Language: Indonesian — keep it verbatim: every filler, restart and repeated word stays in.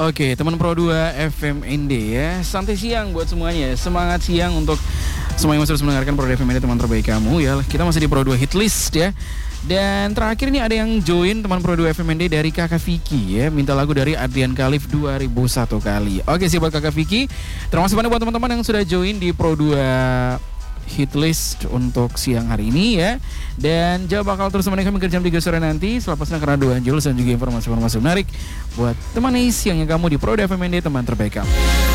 Oke, teman Pro dua F M N D ya. Santai siang buat semuanya. Semangat siang untuk semua yang masih terus mendengarkan Pro dua F M N D, teman terbaik kamu ya. Kita masih di Pro dua Hit List ya. Dan terakhir ini ada yang join teman Pro dua F M N D dari Kakak Vicky ya. Minta lagu dari Adrian Khalif dua ribu satu kali. Oke sih buat Kakak Vicky. Terima kasih banyak buat teman-teman yang sudah join di Pro dua Hit List untuk siang hari ini ya. Dan Jawa bakal terus menemani kami ke jam tiga sore nanti. Selepasnya karena dua Angelus dan juga informasi-informasi menarik buat teman siangnya kamu di Pro dua F M N D, teman terbaik kamu.